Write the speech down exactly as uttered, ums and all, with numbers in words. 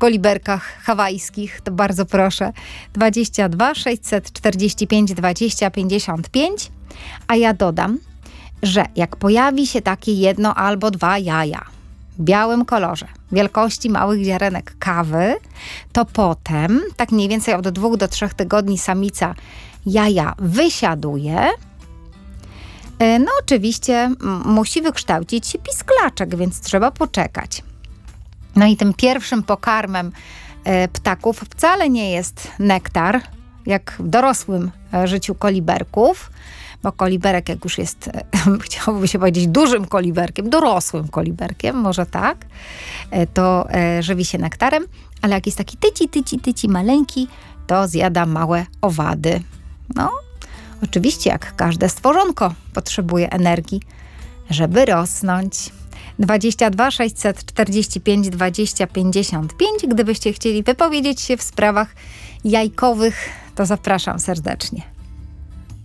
koliberkach hawajskich, to bardzo proszę. dwadzieścia dwa sześćset czterdzieści pięć dwadzieścia pięćdziesiąt pięć. A ja dodam, że jak pojawi się takie jedno albo dwa jaja w białym kolorze, wielkości małych ziarenek kawy, to potem, tak mniej więcej od dwóch do trzech tygodni samica jaja wysiaduje. No oczywiście m- musi wykształcić się pisklaczek, więc trzeba poczekać. No i tym pierwszym pokarmem e, ptaków wcale nie jest nektar, jak w dorosłym e, życiu koliberków, bo koliberek jak już jest, e, chciałoby się powiedzieć dużym koliberkiem, dorosłym koliberkiem, może tak, e, to e, żywi się nektarem, ale jak jest taki tyci, tyci, tyci maleńki, to zjada małe owady. No, oczywiście jak każde stworzonko potrzebuje energii, żeby rosnąć. dwadzieścia dwa sześćset czterdzieści pięć dwadzieścia pięćdziesiąt pięć. Gdybyście chcieli wypowiedzieć się w sprawach jajkowych, to zapraszam serdecznie.